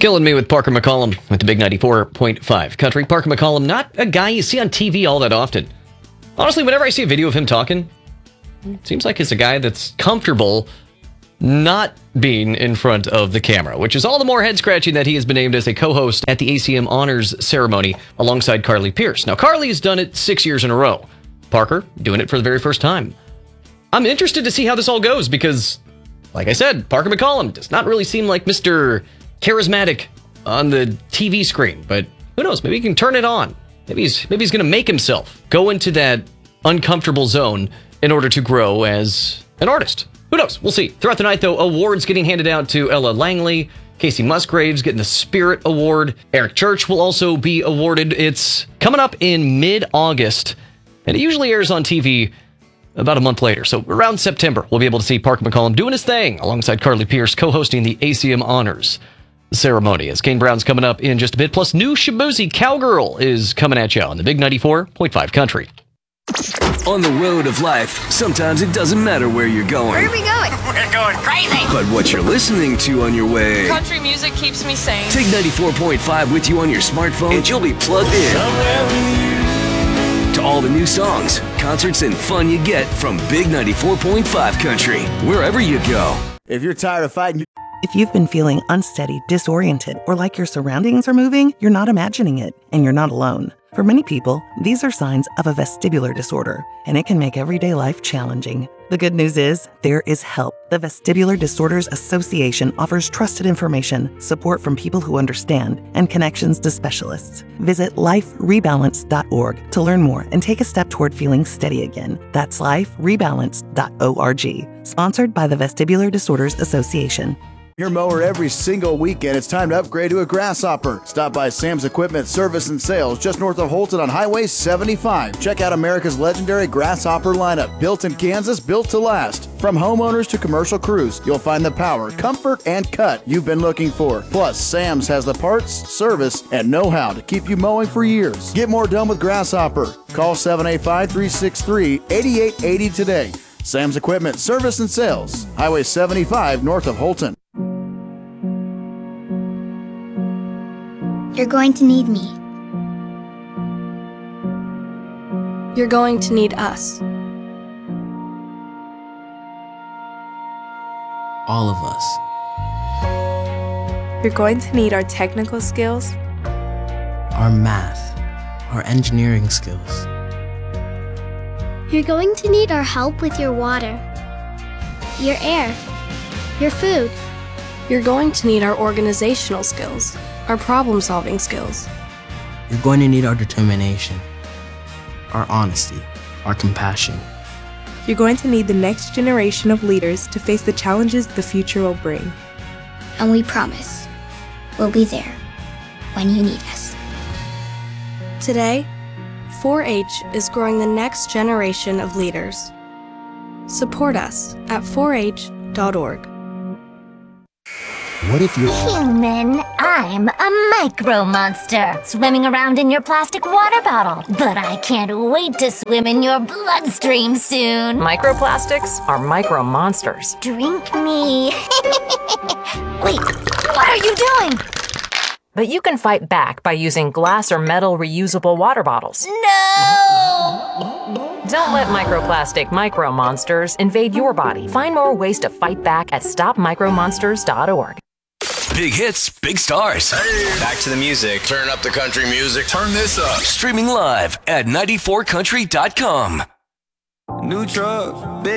Killing me with Parker McCollum with the big 94.5 country. Parker McCollum, not a guy you see on TV all that often. Honestly, whenever I see a video of him talking, it seems like he's a guy that's comfortable not being in front of the camera, which is all the more head-scratching that he has been named as a co-host at the ACM Honors Ceremony alongside Carly Pierce. Now, Carly has done it 6 years in a row. Parker doing it for the very first time. I'm interested to see how this all goes because, like I said, Parker McCollum does not really seem like Mr. Charismatic on the TV screen, but who knows? Maybe he can turn it on. Maybe he's going to make himself go into that uncomfortable zone in order to grow as an artist. Who knows? We'll see. Throughout the night, though, awards getting handed out to Ella Langley, Casey Musgraves getting the Spirit Award. Eric Church will also be awarded. It's coming up in mid-August, and it usually airs on TV about a month later. So around September, we'll be able to see Parker McCollum doing his thing alongside Carly Pierce, co-hosting the ACM Honors Ceremony. As Kane Brown's coming up in just a bit. Plus, new Shaboozey Cowgirl is coming at you on the big 94.5 country. On the road of life, sometimes it doesn't matter where you're going. Where are we going? We're going crazy! But what you're listening to on your way. Country music keeps me sane. Take 94.5 with you on your smartphone and you'll be plugged in to all the new songs, concerts, and fun you get from Big 94.5 Country, wherever you go. If you're tired of fighting... If you've been feeling unsteady, disoriented, or like your surroundings are moving, you're not imagining it, and you're not alone. For many people, these are signs of a vestibular disorder, and it can make everyday life challenging. The good news is, there is help. The Vestibular Disorders Association offers trusted information, support from people who understand, and connections to specialists. Visit liferebalance.org to learn more and take a step toward feeling steady again. That's liferebalance.org. Sponsored by the Vestibular Disorders Association. Your mower every single weekend. It's time to upgrade to a Grasshopper. Stop by Sam's Equipment Service and Sales just north of Holton on Highway 75. Check out America's legendary Grasshopper lineup. Built in Kansas, built to last. From homeowners to commercial crews, you'll find the power, comfort, and cut you've been looking for. Plus, Sam's has the parts, service, and know-how to keep you mowing for years. Get more done with Grasshopper. Call 785-363-8880 today. Sam's Equipment Service and Sales. Highway 75 north of Holton. You're going to need me. You're going to need us. All of us. You're going to need our technical skills, Our math, our engineering skills. You're going to need our help with your water, your air, your food. You're going to need our organizational skills, our problem-solving skills. You're going to need our determination, our honesty, our compassion. You're going to need the next generation of leaders to face the challenges the future will bring. And we promise, we'll be there when you need us. Today, 4-H is growing the next generation of leaders. Support us at 4h.org. What if you're... Human, I'm a micro monster, swimming around in your plastic water bottle. But I can't wait to swim in your bloodstream soon. Microplastics are micro monsters. Drink me. Wait, what are you doing? But you can fight back by using glass or metal reusable water bottles. No! Don't let microplastic micro monsters invade your body. Find more ways to fight back at stopmicromonsters.org. Big hits, big stars. Hey, back to the music. Turn up the country music. Turn this up. Streaming live at 94country.com. New truck, big